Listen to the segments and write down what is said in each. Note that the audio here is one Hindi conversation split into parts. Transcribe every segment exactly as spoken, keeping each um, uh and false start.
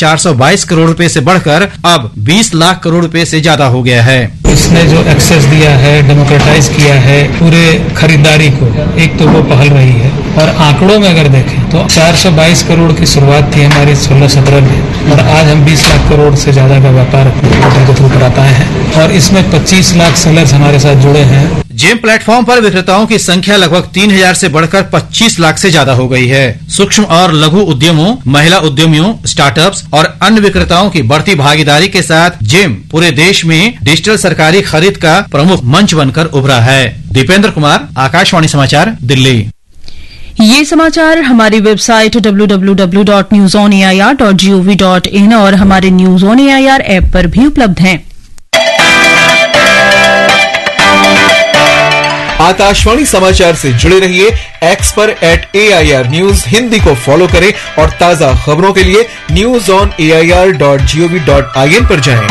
चार सौ बाईस करोड़ रुपए से बढ़कर अब बीस लाख करोड़ रुपए से ज्यादा हो गया है। इसने जो एक्सेस दिया है, डेमोक्रेटाइज किया है पूरे खरीदारी को, एक तो वो पहल रही है। और आंकड़ों में अगर देखें तो चार सौ बाईस करोड़ की शुरुआत थी हमारी सोलह सत्रह में, और आज हम बीस लाख करोड़ से ज्यादा का व्यापार पोर्टल के थ्रू कराते हैं, और इसमें पच्चीस लाख सेलर्स हमारे साथ जुड़े हैं। जेम प्लेटफॉर्म पर विक्रेताओं की संख्या लगभग तीन हजार से बढ़कर पच्चीस लाख से ज्यादा हो गई है। सूक्ष्म और लघु उद्यमों, महिला उद्यमियों, स्टार्टअप्स और अन्य विक्रेताओं की बढ़ती भागीदारी के साथ जेम पूरे देश में डिजिटल सरकारी खरीद का प्रमुख मंच बनकर उभरा है। दीपेंद्र कुमार, आकाशवाणी समाचार, दिल्ली। ये समाचार हमारी website W W W dot news on A I R dot G O V dot in और हमारे news on A I R app पर भी उपलब्ध हैं। आकाशवाणी समाचार से जुड़े रहिए। एक्स पर eight A I R news Hindi को फॉलो करें और ताजा खबरों के लिए news on A I R dot G O V dot I N पर जाएं।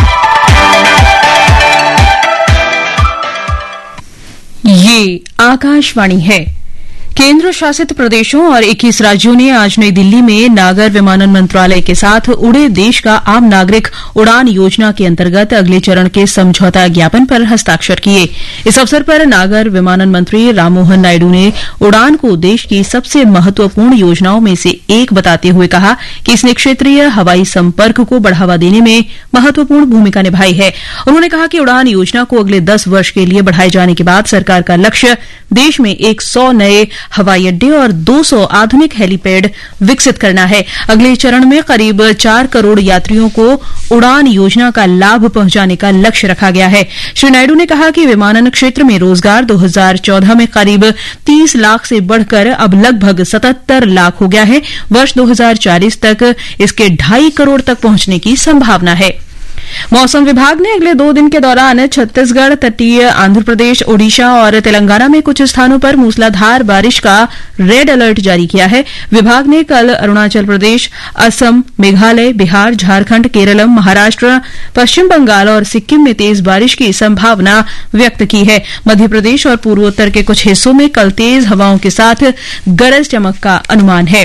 ये आकाशवाणी है। केंद्र शासित प्रदेशों और इक्कीस राज्यों ने आज नई दिल्ली में नागर विमानन मंत्रालय के साथ उड़े देश का आम नागरिक उड़ान योजना के अंतर्गत अगले चरण के समझौता ज्ञापन पर हस्ताक्षर किए। इस अवसर पर नागर विमानन मंत्री राममोहन नायडू ने उड़ान को देश की सबसे महत्वपूर्ण योजनाओं में से एक बताते हुए कहा कि इसने क्षेत्रीय हवाई संपर्क को बढ़ावा देने में महत्वपूर्ण भूमिका निभाई है। उन्होंने कहा कि उड़ान योजना को अगले दस वर्ष के लिए बढ़ाए जाने के बाद सरकार का लक्ष्य देश में एक सौ नए हवाई अड्डे और दो सौ आधुनिक हेलीपैड विकसित करना है। अगले चरण में करीब चार करोड़ यात्रियों को उड़ान योजना का लाभ पहुंचाने का लक्ष्य रखा गया है। श्री नायडू ने कहा कि विमानन क्षेत्र में रोजगार दो हज़ार चौदह में करीब तीस लाख से बढ़कर अब लगभग सतहत्तर लाख हो गया है। वर्ष दो हज़ार चालीस तक इसके ढाई करोड़ तक पहुंचने की संभावना है। मौसम विभाग ने अगले दो दिन के दौरान छत्तीसगढ़, तटीय आंध्र प्रदेश, ओडिशा और तेलंगाना में कुछ स्थानों पर मूसलाधार बारिश का रेड अलर्ट जारी किया है। विभाग ने कल अरुणाचल प्रदेश, असम, मेघालय, बिहार, झारखंड, केरलम, महाराष्ट्र, पश्चिम बंगाल और सिक्किम में तेज बारिश की संभावना व्यक्त की है। मध्य प्रदेश और पूर्वोत्तर के कुछ हिस्सों में कल तेज हवाओं के साथ गरज चमक का अनुमान है।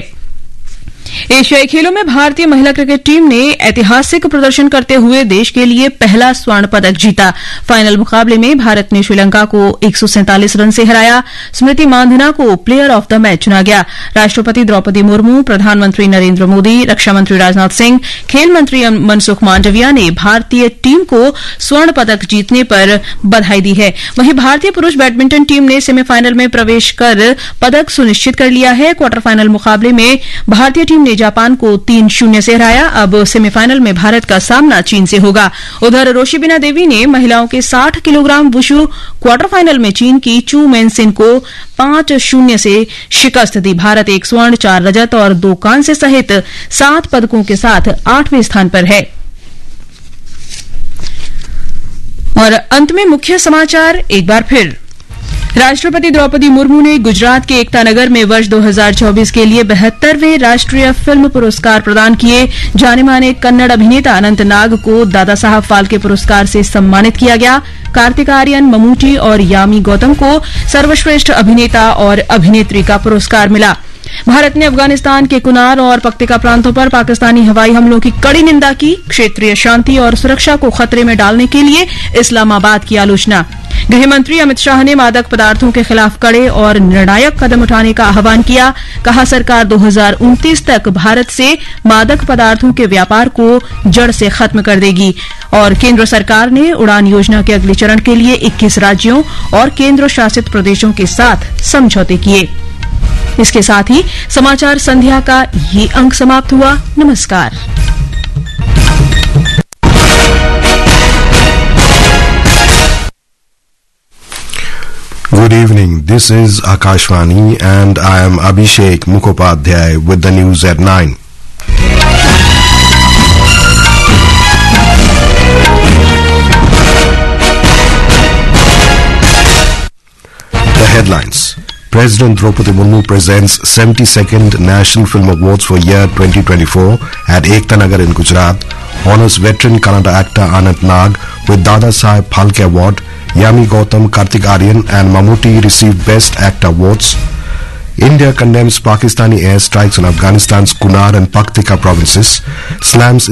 एशियाई खेलों में भारतीय महिला क्रिकेट टीम ने ऐतिहासिक प्रदर्शन करते हुए देश के लिए पहला स्वर्ण पदक जीता। फाइनल मुकाबले में भारत ने श्रीलंका को एक सौ सैंतालीस रन से हराया। स्मृति मांधना को प्लेयर ऑफ द मैच चुना गया। राष्ट्रपति द्रौपदी मुर्मू, प्रधानमंत्री नरेंद्र मोदी, रक्षा मंत्री राजनाथ सिंह, खेल मंत्री मनसुख मांडविया ने भारतीय टीम को स्वर्ण पदक जीतने पर बधाई दी है। वहीं भारतीय पुरुष बैडमिंटन टीम ने सेमीफाइनल में प्रवेश कर पदक सुनिश्चित कर लिया है। क्वार्टर फाइनल मुकाबले में भारतीय टीम ने जापान को तीन शून्य से हराया। अब सेमीफाइनल में भारत का सामना चीन से होगा। उधर रोशिबिना देवी ने महिलाओं के साठ किलोग्राम वुशु क्वार्टर फाइनल में चीन की चू मेनसिन को पांच शून्य से शिकस्त दी। भारत एक स्वर्ण, चार रजत और दो कांस्य सहित सात पदकों के साथ आठवें स्थान पर है। और अंत में मुख्य समाचार एक बार फिर। राष्ट्रपति द्रौपदी मुर्मू ने गुजरात के एकता नगर में वर्ष दो हज़ार चौबीस के लिए बहत्तरवें राष्ट्रीय फिल्म पुरस्कार प्रदान किए। जाने माने कन्नड़ अभिनेता अनंत नाग को दादा साहब फाल्के पुरस्कार से सम्मानित किया गया। कार्तिक आर्यन, ममूटी और यामी गौतम को सर्वश्रेष्ठ अभिनेता और अभिनेत्री का पुरस्कार मिला। भारत ने अफगानिस्तान के कुनार और पक्तिका प्रांतों पर पाकिस्तानी हवाई हमलों की कड़ी निंदा की। क्षेत्रीय शांति और सुरक्षा को खतरे में डालने के लिए इस्लामाबाद की आलोचना। गृह मंत्री अमित शाह ने मादक पदार्थों के खिलाफ कड़े और निर्णायक कदम उठाने का आह्वान किया। कहा, सरकार दो हज़ार उनतीस तक भारत से मादक पदार्थों के व्यापार को जड़ से खत्म कर देगी। और केंद्र सरकार ने उड़ान योजना के अगले चरण के लिए इक्कीस राज्यों और केंद्र शासित प्रदेशों के साथ समझौते किए। इसके साथ ही समाचार संध्या का ये अंक समाप्त हुआ। नमस्कार। Good evening. This is Akashvani and I am Abhishek Mukhopadhyay with the news at nine. The headlines. President Draupadi Murmu presents seventy-second National Film Awards for year twenty twenty-four at Ekta Nagar in Gujarat. Honors veteran Kannada actor Anant Nag with Dada Saheb Phalke Award. Yami Gautam, Kartik Aaryan and Mammootty received Best Actor awards. India condemns Pakistani airstrikes on Afghanistan's Kunar and Paktika provinces, slams